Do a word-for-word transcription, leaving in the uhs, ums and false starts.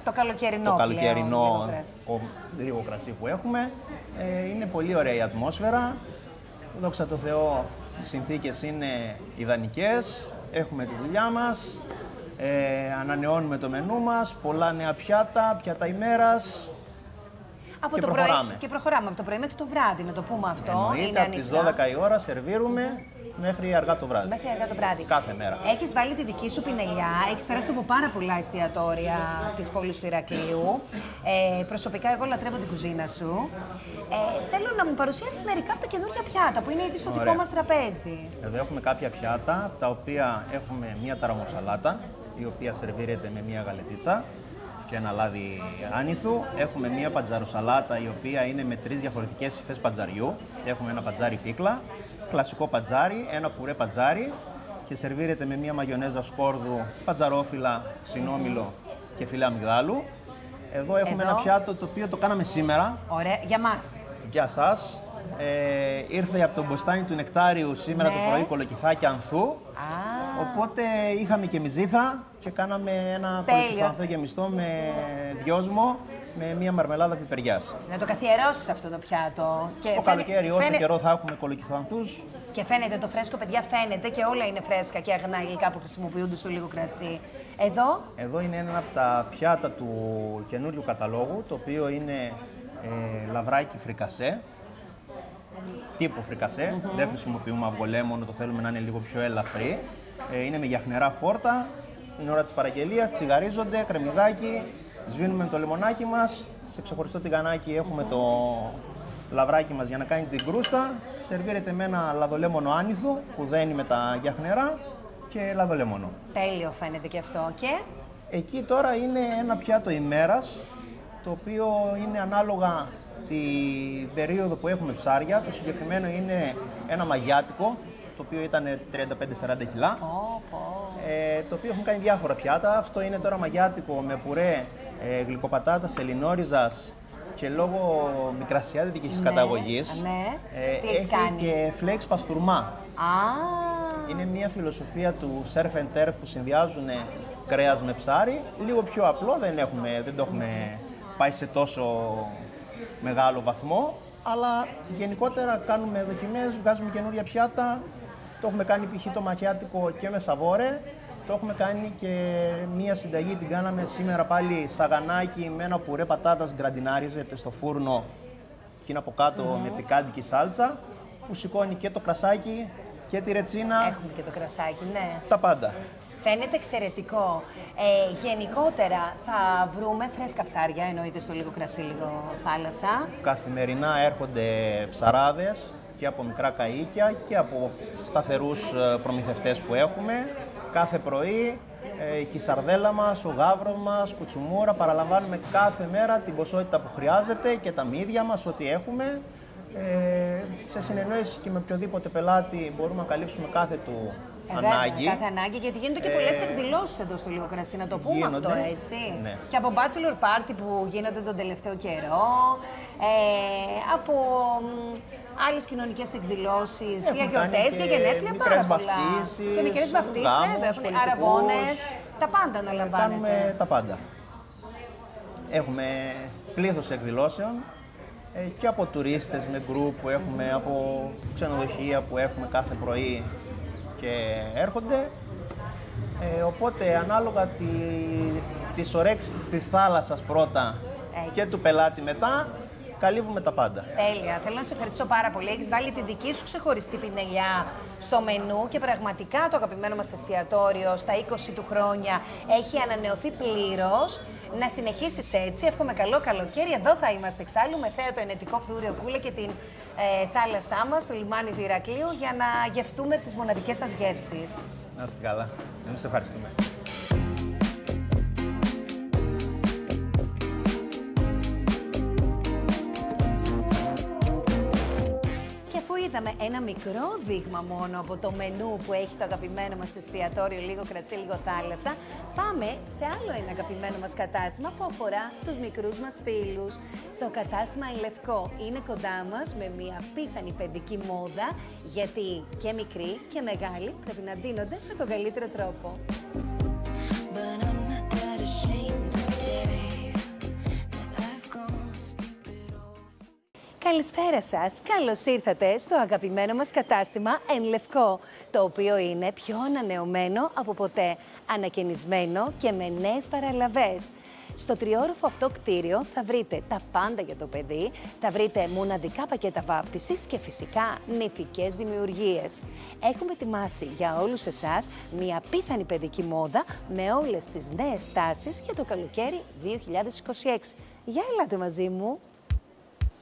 το καλοκαιρινό, το καλοκαιρινό πλέον, λίγο κρασί που έχουμε. Ε, είναι πολύ ωραία η ατμόσφαιρα. Δόξα τω Θεώ, οι συνθήκες είναι ιδανικές. Έχουμε τη δουλειά μας. Ε, ανανεώνουμε το μενού μας. Πολλά νέα πιάτα, πιάτα ημέρας. Από και το προχωράμε. Πρωί, και προχωράμε από το πρωί μέχρι το βράδυ, να το πούμε αυτό. Εννοείται, είναι από τις δώδεκα η ώρα σερβίρουμε μέχρι αργά το βράδυ. Μέχρι αργά το βράδυ. Κάθε μέρα. Έχεις βάλει τη δική σου πινελιά, έχεις περάσει από πάρα πολλά εστιατόρια της πόλης του Ηρακλείου. Ε, προσωπικά, εγώ λατρεύω την κουζίνα σου. Ε, θέλω να μου παρουσιάσεις μερικά από τα καινούργια πιάτα που είναι ήδη στο δικό μας τραπέζι. Εδώ έχουμε κάποια πιάτα, τα οποία έχουμε μία ταραμοσαλάτα, η οποία σερβίρεται με μία γαλετίτσα και ένα λάδι άνηθου. Έχουμε μία πατζαροσαλάτα, η οποία είναι με τρεις διαφορετικές υφές πατζαριού. Έχουμε ένα πατζάρι πίκλα, κλασικό πατζάρι, ένα πουρέ πατζάρι και σερβίρεται με μία μαγιονέζα σκόρδου, πατζαρόφυλλα, ξινόμηλο και φυλέ αμυγδάλου. Εδώ έχουμε Εδώ. ένα πιάτο το οποίο το κάναμε σήμερα. Ωραία, για μας. Για σας. Ε, ήρθε από τον μποστάνι του Νεκτάριου σήμερα Ναι. το πρωί κολοκυθάκι ανθού. Α, Οπότε είχαμε και μυζήθρα και κάναμε ένα Τέλειο. κολοκυθάνθο γεμιστό με δυόσμο με μία μαρμελάδα πιπεριάς. να το καθιερώσεις αυτό το πιάτο. Και Το φαίνε- καλοκαίρι, όσο φαίνε- καιρό θα έχουμε κολοκυθάνθους. Και φαίνεται το φρέσκο, παιδιά, φαίνεται και όλα είναι φρέσκα και αγνά υλικά που χρησιμοποιούνται στο λίγο κρασί. Εδώ, Εδώ είναι ένα από τα πιάτα του καινούριου καταλόγου, το οποίο είναι ε, λαβράκι φρικασέ, τύπου φρικασέ. Mm-hmm. Δεν χρησιμοποιούμε αυγολέμονο, το θέλουμε να είναι λίγο πιο ελαφρύ. Ε, είναι με γιαχνερά φόρτα. Στην ώρα της παραγγελίας τσιγαρίζονται, κρεμμυδάκι, σβήνουμε το λεμονάκι μας. Σε ξεχωριστό τηγανάκι έχουμε το λαβράκι μας για να κάνει την κρούστα. Σερβίρεται με ένα λαδολέμονο άνηθο που δένει με τα γιαχνερά και λαδολέμονο. τέλειο φαίνεται και αυτό. Και Εκεί τώρα είναι ένα πιάτο ημέρας, το οποίο είναι ανάλογα την περίοδο που έχουμε ψάρια. Το συγκεκριμένο είναι ένα μαγιάτικο, το οποίο ήταν τριάντα πέντε σαράντα κιλά, πω, πω. ε, το οποίο έχουμε κάνει διάφορα πιάτα. Αυτό είναι τώρα μαγιάτικο με πουρέ ε, γλυκοπατάτας, ελληνόριζας και λόγω μικρασιάτικης Ναι, καταγωγής ναι. ε, Τι έχεις έχει κάνει? και φλέξ παστούρμα. Α, Είναι μια φιλοσοφία του surf and turf που συνδυάζουν κρέας με ψάρι. Λίγο πιο απλό, δεν, έχουμε, δεν το έχουμε πάει σε τόσο μεγάλο βαθμό. Αλλά γενικότερα κάνουμε δοκιμές, βγάζουμε καινούρια πιάτα. Το έχουμε κάνει π.χ. το μακιάτικο και με σαβόρε. Το έχουμε κάνει και μία συνταγή, την κάναμε σήμερα πάλι σαγανάκι με ένα πουρέ πατάτας, γκραντινάριζεται στο φούρνο και είναι από κάτω Mm-hmm. με πικάντικη σάλτσα που σηκώνει και το κρασάκι και τη ρετσίνα, έχουμε και το κρασάκι, ναι. τα πάντα. Φαίνεται εξαιρετικό. Ε, γενικότερα θα βρούμε φρέσκα ψάρια, εννοείται στο λίγο κρασί, λίγο θάλασσα. Καθημερινά έρχονται ψαράδες και από μικρά καΐκια και από σταθερούς ε, προμηθευτές που έχουμε. Κάθε πρωί ε, και η σαρδέλα μας, ο γάβρος μας, κουτσουμούρα, παραλαμβάνουμε κάθε μέρα την ποσότητα που χρειάζεται και τα μύδια μας, ό,τι έχουμε. Ε, σε συνεννόηση και με οποιοδήποτε πελάτη μπορούμε να καλύψουμε κάθε του Ε, βέβαια, ανάγκη. κάθε ανάγκη, γιατί γίνονται και πολλές εκδηλώσεις εδώ στο λίγο κρασί, να το πούμε γίνονται, αυτό, έτσι. ναι. Και από bachelor party που γίνονται τον τελευταίο καιρό, ε, από μ, άλλες κοινωνικές εκδηλώσεις, Έχουν για γιορτές, κάνει για και γενέθλια, πάρα μικρές πολλά. βαφτίσεις, Και μικρές βαφτίσεις, γάμους, βέβαια, έχουν πολιτικούς. αραβώνες, τα πάντα αναλαμβάνετε. Κάνουμε τα πάντα. Έχουμε πλήθος εκδηλώσεων ε, και από τουρίστες με γκρουπ που έχουμε, από ξενοδοχεία που έχουμε κάθε πρωί και έρχονται. Ε, οπότε ανάλογα τη, τις ωρέξεις της θάλασσας πρώτα Έτσι. και του πελάτη μετά, καλύβουμε τα πάντα. Τέλεια. Θέλω να σε ευχαριστήσω πάρα πολύ. Έχεις βάλει τη δική σου ξεχωριστή πινελιά στο μενού και πραγματικά το αγαπημένο μας εστιατόριο στα είκοσι του χρόνια έχει ανανεωθεί πλήρως. Να συνεχίσεις έτσι. Εύχομαι καλό καλοκαίρι. Εδώ θα είμαστε εξάλλου με θέα το ενετικό φρούριο Κούλε και την ε, θάλασσά μας, το λιμάνι του Ηρακλείου, για να γευτούμε τις μοναδικές σας γεύσεις. Να είστε καλά. Εμείς ευχαριστούμε. Είδαμε ένα μικρό δείγμα μόνο από το μενού που έχει το αγαπημένο μας εστιατόριο, λίγο κρασί, λίγο θάλασσα. Πάμε σε άλλο ένα αγαπημένο μας κατάστημα που αφορά τους μικρούς μας φίλους. Το κατάστημα Εν Λευκό είναι κοντά μας με μια απίθανη παιδική μόδα, γιατί και μικροί και μεγάλοι πρέπει να ντύνονται με τον καλύτερο τρόπο. But I'm not that ashamed to say Καλησπέρα σας. Καλώς ήρθατε στο αγαπημένο μας κατάστημα Εν Λευκό, το οποίο είναι πιο ανανεωμένο από ποτέ, ανακαινισμένο και με νέες παραλαβές. Στο τριόροφο αυτό κτίριο θα βρείτε τα πάντα για το παιδί, θα βρείτε μοναδικά πακέτα βάπτισης και φυσικά νηφικές δημιουργίες. Έχουμε ετοιμάσει για όλους εσάς μια απίθανη παιδική μόδα με όλες τις νέες τάσεις για το καλοκαίρι δύο χιλιάδες είκοσι έξι. Για ελάτε μαζί μου!